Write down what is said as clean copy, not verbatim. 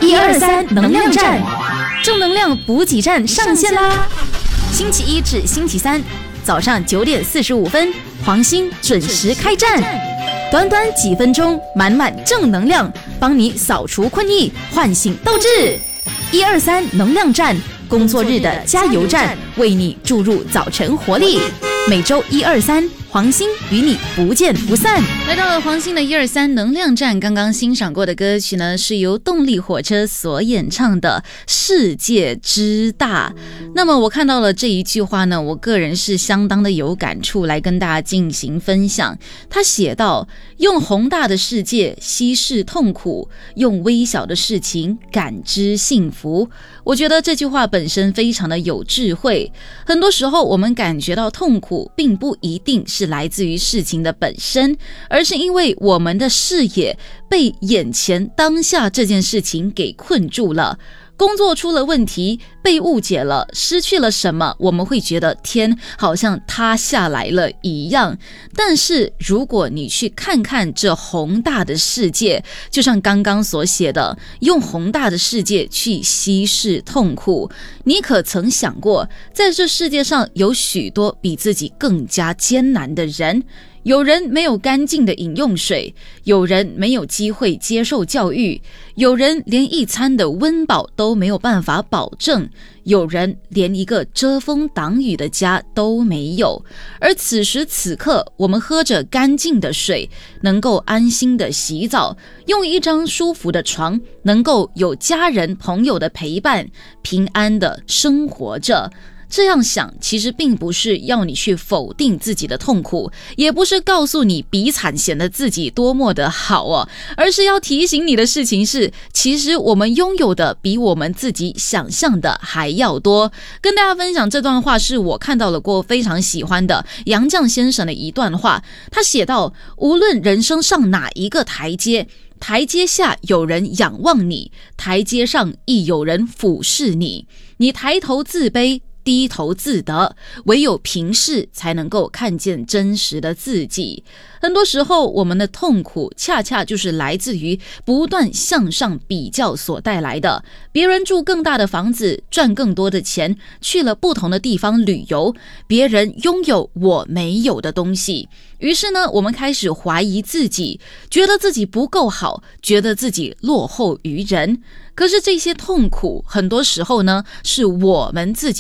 123能量站，正能量补给站上线啦！星期一至星期三早上9点45分，黄鑫准时开站，短短几分钟，满满正能量，帮你扫除困意，唤醒斗志。123能量站，工作日的加油站，为你注入早晨活力。每周123，黄鑫与你不见不散。来到了黄鑫的123能量站，刚刚欣赏过的歌曲呢，是由动力火车所演唱的《世界之大》。那么我看到了这一句话呢，我个人是相当的有感触，来跟大家进行分享。他写道：用宏大的世界稀释痛苦，用微小的事情感知幸福。我觉得这句话本身非常的有智慧。很多时候我们感觉到痛苦，并不一定是来自于事情的本身，而是因为我们的视野被眼前当下这件事情给困住了。工作出了问题，被误解了，失去了什么，我们会觉得天好像塌下来了一样。但是如果你去看看这宏大的世界，就像刚刚所写的，用宏大的世界去稀释痛苦，你可曾想过，在这世界上有许多比自己更加艰难的人？有人没有干净的饮用水，有人没有机会接受教育，有人连一餐的温饱都没有办法保证，有人连一个遮风挡雨的家都没有。而此时此刻，我们喝着干净的水，能够安心的洗澡，用一张舒服的床，能够有家人朋友的陪伴，平安的生活着。这样想其实并不是要你去否定自己的痛苦，也不是告诉你比惨显得自己多么的好哦，而是要提醒你的事情是，其实我们拥有的比我们自己想象的还要多。跟大家分享这段话是我看到了过非常喜欢的杨绛先生的一段话，他写道：无论人生上哪一个台阶，台阶下有人仰望你，台阶上亦有人俯视你，你抬头自卑，低头自得，唯有平视才能够看见真实的自己。很多时候我们的痛苦恰恰就是来自于不断向上比较所带来的。别人住更大的房子，赚更多的钱，去了不同的地方旅游，别人拥有我没有的东西。于是呢，我们开始怀疑自己，觉得自己不够好，觉得自己落后于人。可是这些痛苦很多时候呢，是我们自己